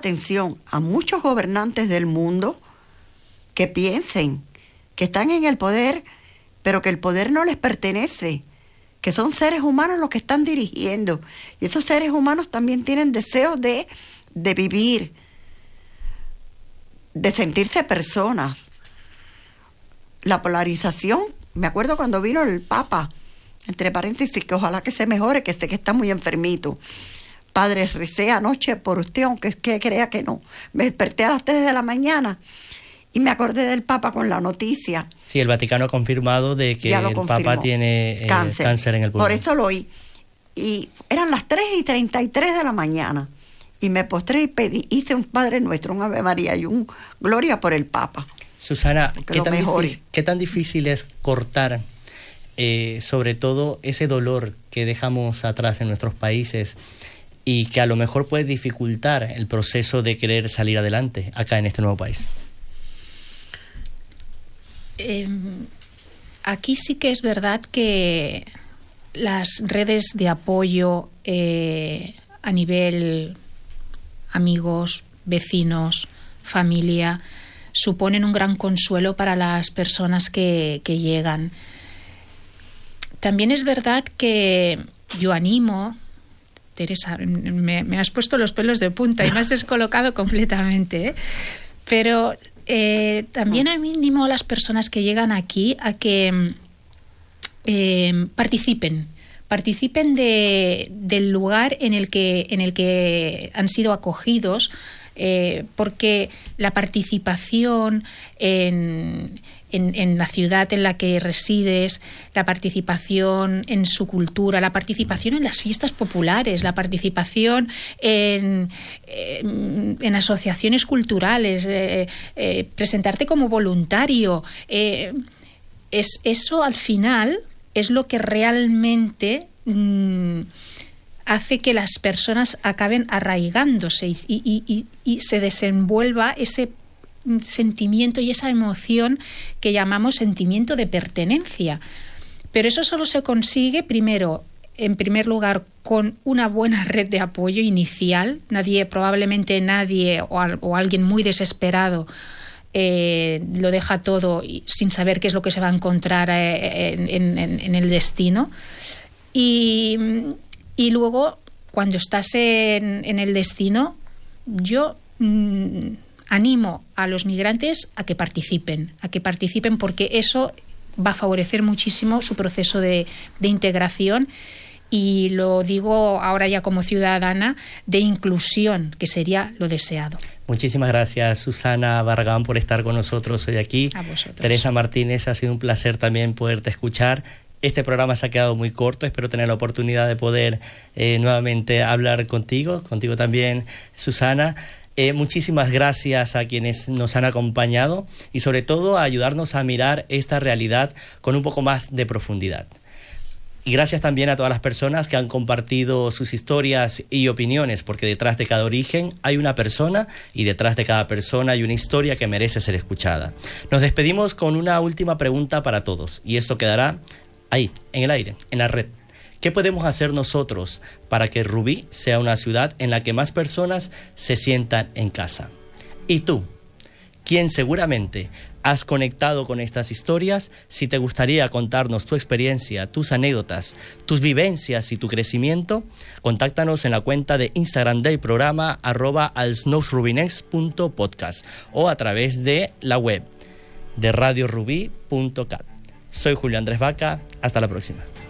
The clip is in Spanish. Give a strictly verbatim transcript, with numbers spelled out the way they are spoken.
atención a muchos gobernantes del mundo que piensen que están en el poder, pero que el poder no les pertenece, que son seres humanos los que están dirigiendo. Y esos seres humanos también tienen deseos de, de vivir, de sentirse personas. La polarización, me acuerdo cuando vino el Papa, entre paréntesis, que ojalá que se mejore, que sé que está muy enfermito. Padre, recé anoche por usted, aunque que crea que no. Me desperté a las tres de la mañana y me acordé del Papa con la noticia. Sí, el Vaticano ha confirmado de que el confirmó. Papa tiene eh, cáncer. cáncer en el pulmón. Por eso lo oí. Y eran las tres y treinta y tres de la mañana. Y me postré y pedí, hice un Padre Nuestro, un Ave María y un Gloria por el Papa. Susana, ¿qué tan, difícil, ¿qué tan difícil es cortar eh, sobre todo ese dolor que dejamos atrás en nuestros países y que a lo mejor puede dificultar el proceso de querer salir adelante acá en este nuevo país? Eh, aquí sí que es verdad que las redes de apoyo eh, a nivel amigos, vecinos, familia, suponen un gran consuelo para las personas que, que llegan. También es verdad que yo animo, Teresa, me, me has puesto los pelos de punta y me has descolocado completamente, ¿eh? Pero eh, también animo a las personas que llegan aquí a que eh, participen, participen de, del lugar en el que, en el que han sido acogidos, eh, porque la participación en, en, en la ciudad en la que resides, la participación en su cultura, la participación en las fiestas populares, la participación en, en, en asociaciones culturales, eh, eh, presentarte como voluntario, eh, es, eso al final es lo que realmente mmm, hace que las personas acaben arraigándose y, y, y, y se desenvuelva ese sentimiento y esa emoción que llamamos sentimiento de pertenencia. Pero eso solo se consigue, primero, en primer lugar, con una buena red de apoyo inicial. Nadie, probablemente nadie o, al, o alguien muy desesperado eh, lo deja todo sin saber qué es lo que se va a encontrar eh, en, en, en el destino. Y, y luego, cuando estás en, en el destino, yo mmm, animo a los migrantes a que participen, a que participen porque eso va a favorecer muchísimo su proceso de, de integración, y lo digo ahora ya como ciudadana, de inclusión, que sería lo deseado. Muchísimas gracias, Susana Barragán, por estar con nosotros hoy aquí. A vosotros. Teresa Martínez, ha sido un placer también poderte escuchar. Este programa se ha quedado muy corto, espero tener la oportunidad de poder eh, nuevamente hablar contigo, contigo también, Susana. Eh, muchísimas gracias a quienes nos han acompañado y sobre todo a ayudarnos a mirar esta realidad con un poco más de profundidad. Y gracias también a todas las personas que han compartido sus historias y opiniones, porque detrás de cada origen hay una persona y detrás de cada persona hay una historia que merece ser escuchada. Nos despedimos con una última pregunta para todos y esto quedará ahí, en el aire, en la red. ¿Qué podemos hacer nosotros para que Rubí sea una ciudad en la que más personas se sientan en casa? ¿Y tú? ¿Quién seguramente has conectado con estas historias? Si te gustaría contarnos tu experiencia, tus anécdotas, tus vivencias y tu crecimiento, contáctanos en la cuenta de Instagram del programa arroba alsnousrubinex punto podcast o a través de la web de radio rubí punto cat. Soy Julio Andrés Vaca, hasta la próxima.